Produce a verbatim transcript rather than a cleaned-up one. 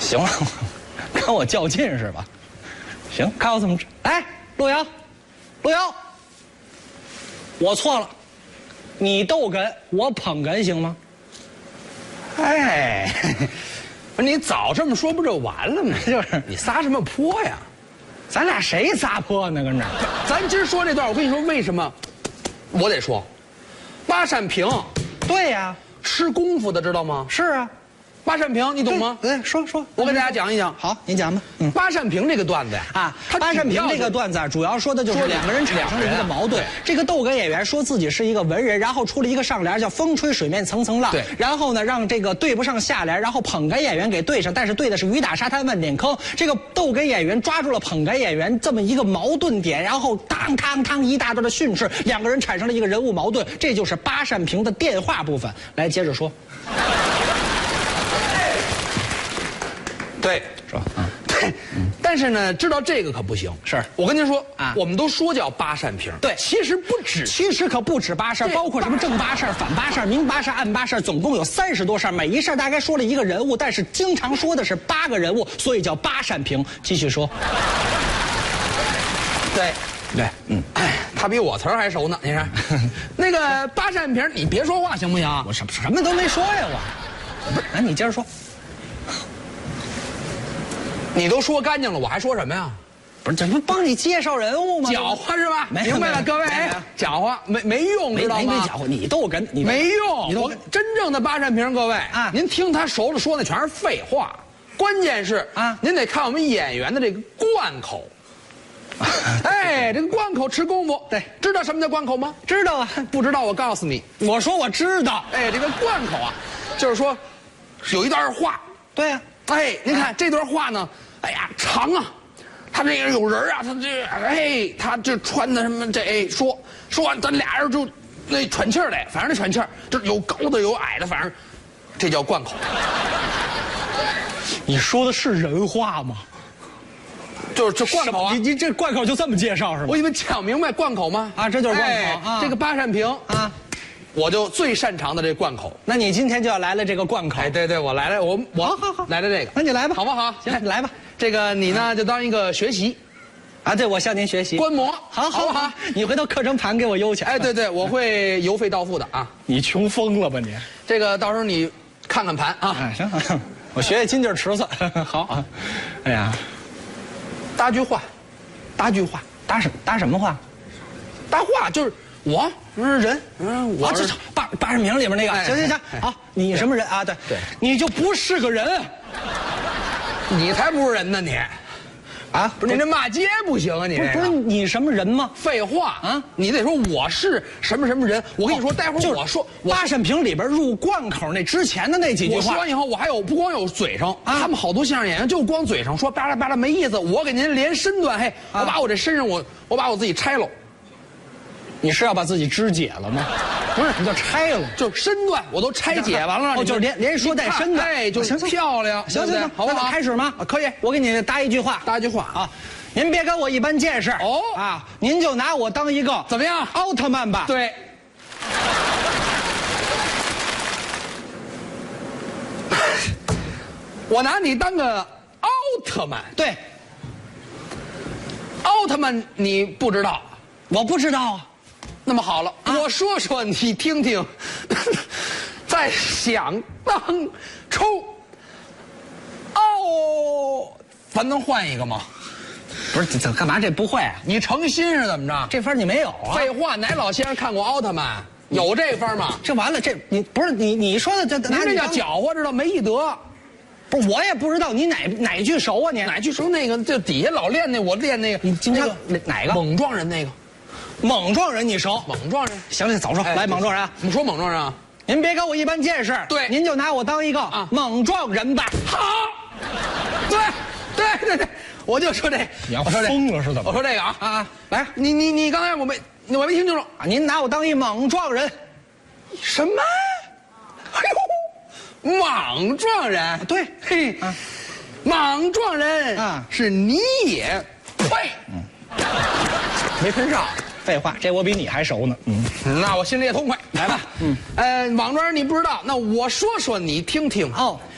行了，跟我较劲是吧？行，看我怎么治。来，陆遥，陆遥，我错了，你逗哏，我捧哏，行吗？ 哎，不是你早这么说不就完了吗？ 就是你撒什么泼呀？ 咱俩谁撒泼呢？跟这儿， 咱今儿说这段，我跟你说为什么，我得说，八扇屏， 对呀， 吃功夫的知道吗？ 是啊， 八扇屏你懂吗？ 对，说说， 我给大家讲一讲。 好，您讲吧。嗯。 八扇屏这个段子呀， 啊， 它八扇屏这个主要是段子啊主要说的就是说两个人产生了一个矛盾。这个逗哏演员说自己是一个文人，然后出了一个上联叫“风吹水面层层浪”， 对， 然后呢让这个对不上下联，然后捧哏演员给对上，但是对的是雨打沙滩万点坑。这个逗哏演员抓住了捧哏演员这么一个矛盾点，然后当当当一大段的训斥，两个人产生了一个人物矛盾，这就是八扇屏的电话部分。来，接着说。 对， 是吧？啊， 对，但是呢，知道这个可不行。 是我跟您说啊我们都说叫八扇屏， 对其实不止。 其实可不止八扇， 这包括什么正八扇、反八扇、明八扇、暗八扇，总共有三十多扇。每一扇大概说了一个人物，但是经常说的是八个人物，所以叫八扇屏。继续说。 对， 对，嗯， 哎，他比我词儿还熟呢。你看，那个八扇屏，你别说话行不行？ 我什么什么都没说呀，我。不是，那你接着说。 你都说干净了，我还说什么呀？ 不是，这不帮你介绍人物吗？ 搅和是吧？ 没有明白了， 没有各位没有， 搅和没没用， 没知道吗？ 没没搅和，你逗哏，你没用。 你逗我真正的八扇屏，各位啊您听他熟了说的全是废话，关键是啊您得看我们演员的这个贯口。哎，这个贯口吃功夫， 对， 知道什么叫贯口吗？ 知道啊？ 不知道，我告诉你， 我说我知道。 哎，这个贯口啊，就是说有一段话， 对呀、 哎，您看这段话呢，哎呀长啊，他这个有人啊，他这哎，他这穿的什么这哎说说完，咱俩人就那喘气儿来，反正那喘气儿，这有高的有矮的，反正这叫贯口。 你说的是人话吗？ 就是这贯口啊你！你这贯口就这么介绍是吗我？给你们讲明白贯口吗？ 啊这就是贯口哎啊这个八扇屏啊， 我就最擅长的这贯口。 那你今天就要来了这个贯口。 哎，对对，我来了，我我好好好来了这个， 那你来吧好不好？ 行，你来吧。 这个你呢就当一个学习啊，对，我向您学习。 观摩， 好好不好？ 你回头课程盘给我邮去。 哎，对对，我会邮费到付的啊。 你穷疯了吧你？ 这个到时候你看看盘啊。 哎，行，我学学金劲儿池子。好啊。哎呀， 搭句话，搭句话， 搭什搭什么话？ 搭话就是我是人，嗯，我啊，这是八八十名里面那个。 哎行行行， 哎好，你什么人啊？对对你就不是个人你才不是人呢你， 啊？ 不是你这骂街不行啊你不是不是这个。 你什么人吗？ 废话啊啊！你得说我是什么什么人。我跟你说，待会儿就是我说我八扇屏里边入贯口那之前的那几句话我说完以后，我还有不光有嘴上， 啊他们好多相声演员就光嘴上说巴拉巴拉没意思。我给您连身段，嘿， 啊我把我这身上我我把我自己拆了， 你是要把自己肢解了吗？不是，你叫拆了。 就是身段我都拆解完了。 哦，就是连连说带身的， 哎，就是行行漂亮， 行行行，那对不对好不好？ 咱开始吗？ 啊可以， 我给你搭一句话， 搭一句话啊， 啊，您别跟我一般见识哦啊，您就拿我当一个怎么样？ 奥特曼吧。 对。我拿你当个奥特曼， 对， 奥特曼你不知道， 我不知道啊。 那么好了，我说说你听听。在想当初，哦，咱能换一个吗？ 不是，怎干嘛这不会啊？ 你诚心是怎么着？ 这分你没有啊？ 废话，哪老先生看过奥特曼？有这分吗？ 这完了，这你不是你你说的这您这叫搅和，知道没艺德。 不是，我也不知道你哪哪句熟啊你？ 哪句说那个就底下老练那，我练那个， 你经常那个哪个猛撞人那个？ 猛撞人你熟？ 猛撞人。 行了，早说， 哎来猛撞人啊！ 我们说猛撞人啊？ 您别跟我一般见识， 对您就拿我当一个啊猛撞人吧。 好，对，对对对，我就说这， 你要我说这疯了是怎么我说这个啊啊啊，来你你你刚才我没我没听清楚， 啊！您拿我当一猛撞人， 什么？哎呦，莽撞人， 对嘿， 啊莽撞人啊是你也呸，没喷上。 废话，这我比你还熟呢。嗯， 那我心里也痛快，来吧。嗯，呃，莽撞人你不知道，那我说说你听听。 哦，